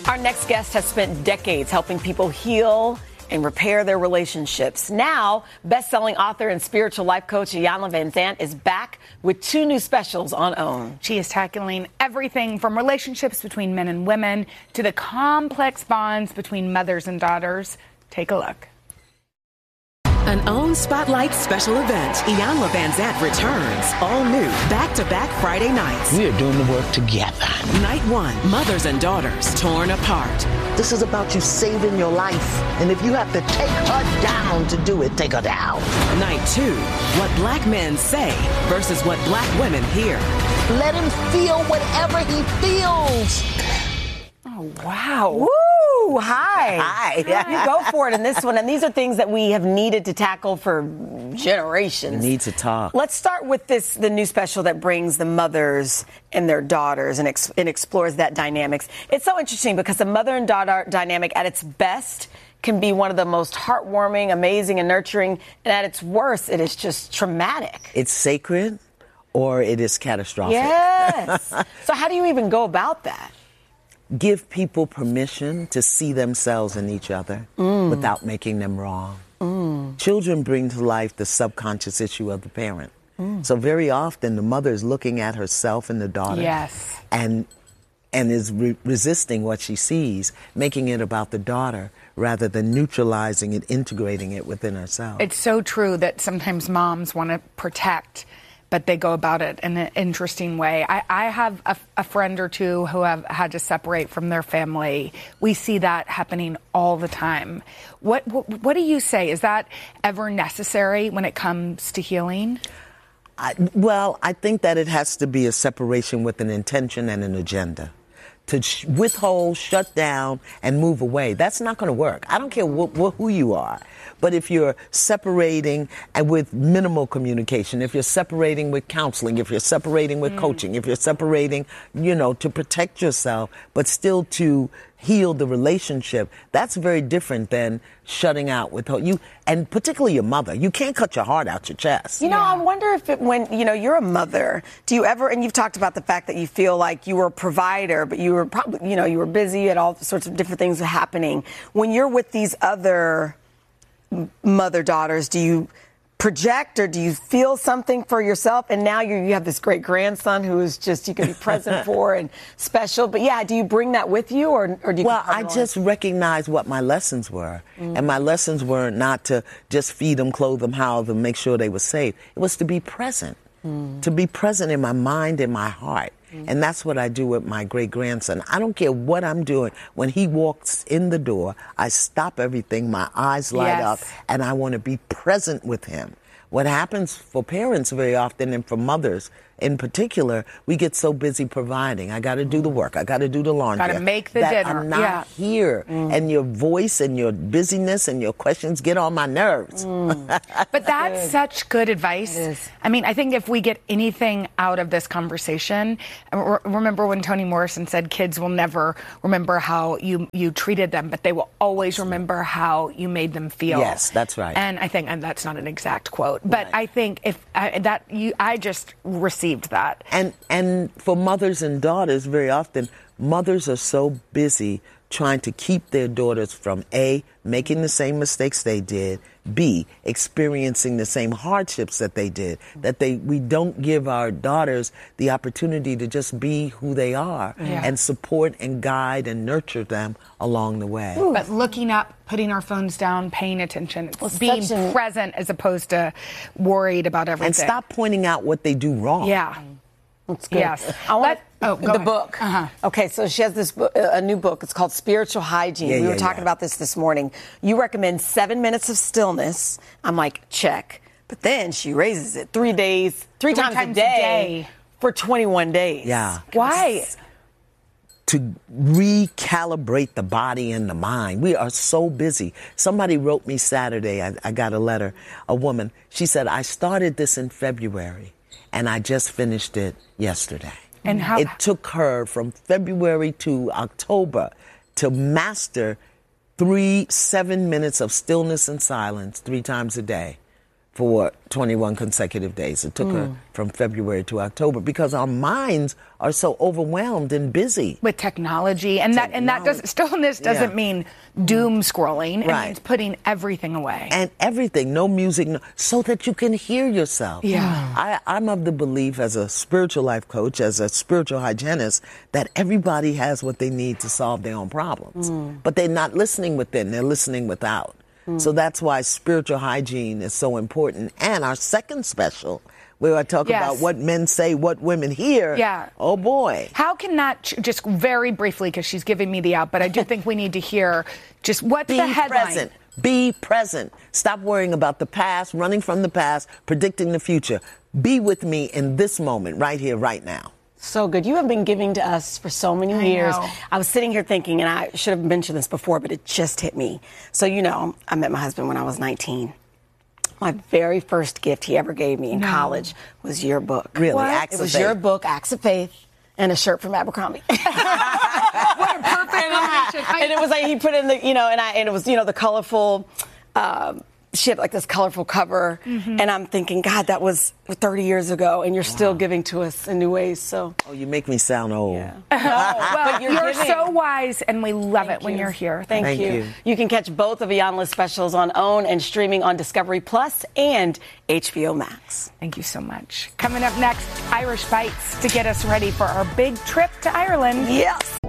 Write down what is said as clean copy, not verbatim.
Our next guest has spent decades helping people heal and repair their relationships. Now, best-selling author and spiritual life coach Iyanla Vanzant is back with 2 new specials on OWN. She is tackling everything from relationships between men and women to the complex bonds between mothers and daughters. Take a look. An OWN Spotlight special event. Iyanla Vanzant returns. All new, back-to-back Friday nights. We are doing the work together. Night 1, mothers and daughters torn apart. This is about you saving your life. And if you have to take her down to do it, take her down. Night 2, what black men say versus what black women hear. Let him feel whatever he feels. Oh, wow. Woo! Hi. Hi. You go for it in this one. And these are things that we have needed to tackle for generations. We need to talk. Let's start with the new special that brings the mothers and their daughters and explores that dynamics. It's so interesting because the mother and daughter dynamic at its best can be one of the most heartwarming, amazing, and nurturing. And at its worst, it is just traumatic. It's sacred or it is catastrophic. Yes. So how do you even go about that? Give people permission to see themselves in each other without making them wrong. Children bring to life the subconscious issue of the parent. So very often the mother is looking at herself and the daughter. Yes. And is resisting what she sees, making it about the daughter rather than neutralizing and integrating it within herself. It's so true that sometimes moms want to protect, but they go about it in an interesting way. I have a friend or two who have had to separate from their family. We see that happening all the time. What do you say? Is that ever necessary when it comes to healing? I think that it has to be a separation with an intention and an agenda. To withhold, shut down, and move away. That's not going to work. I don't care who you are. But if you're separating and with minimal communication, if you're separating with counseling, if you're separating with coaching, if you're separating, to protect yourself, but still to heal the relationship, that's very different than shutting out with you, and particularly your mother. You can't cut your heart out your chest. I wonder if when you're a mother, do you ever, and you've talked about the fact that you feel like you were a provider, but you were probably, you were busy, you had all sorts of different things happening. When you're with these other mother-daughters, do you project or do you feel something for yourself? And now you have this great grandson who is just, you can be present for and special. But do you bring that with you or do you? Well, I just recognize what my lessons were. And my lessons were not to just feed them, clothe them, house them, make sure they were safe. It was to be present, to be present in my mind and my heart. And that's what I do with my great-grandson. I don't care what I'm doing. When he walks in the door, I stop everything, my eyes light up, and I want to be present with him. What happens for parents very often, and for mothers in particular, we get so busy providing. I got to do the work. I got to do the laundry. Got to make the dinner. I'm not here. And your voice and your busyness and your questions get on my nerves. But that's such good advice. I mean, I think if we get anything out of this conversation, remember when Toni Morrison said kids will never remember how you treated them, but they will always remember how you made them feel. Yes, that's right. And I think, and that's not an exact quote, but I think I just received that. And for mothers and daughters, very often, mothers are so busy trying to keep their daughters from A, making the same mistakes they did, B, experiencing the same hardships that they did, that we don't give our daughters the opportunity to just be who they are and support and guide and nurture them along the way. But looking up, putting our phones down, paying attention, being present as opposed to worried about everything. And stop pointing out what they do wrong. Yeah. That's good. Yes. The book. Okay, so she has this a new book. It's called Spiritual Hygiene. We were talking about this morning. You recommend 7 minutes of stillness. I'm like, check. But then she raises it 3 times a day for 21 days. Yeah. Why? To recalibrate the body and the mind. We are so busy. Somebody wrote me Saturday, I got a letter, a woman. She said, I started this in February and I just finished it yesterday. And how? It took her from February to October to master 7 minutes of stillness and silence 3 times a day for 21 consecutive days. It took her from February to October because our minds are so overwhelmed and busy with technology, and that doesn't stillness doesn't mean doom scrolling. It means putting everything away and everything, no music, so that you can hear yourself. I'm of the belief, as a spiritual life coach, as a spiritual hygienist, that everybody has what they need to solve their own problems, but they're not listening within; they're listening without. So that's why spiritual hygiene is so important. And our second special, where I talk about what men say, what women hear. Yeah. Oh, boy. How can that, just very briefly, because she's giving me the out, but I do think we need to hear just what's the headline. Be present. Stop worrying about the past, running from the past, predicting the future. Be with me in this moment, right here, right now. So good. You have been giving to us for so many years. I was sitting here thinking, and I should have mentioned this before, but it just hit me. So, I met my husband when I was 19. My very first gift he ever gave me in college was your book. Really? What? It was your book, Acts of Faith, and a shirt from Abercrombie. What a perfect combination. And it was like he put in the, and it was, the colorful, she had like this colorful cover, and I'm thinking, God, that was 30 years ago, and you're still giving to us in new ways. So, you make me sound old. Yeah. Well, you're so wise, and we love it when you're here. Thank you. You can catch both of Iyanla's specials on OWN and streaming on Discovery Plus and HBO Max. Thank you so much. Coming up next, Irish Bites to get us ready for our big trip to Ireland. Yes.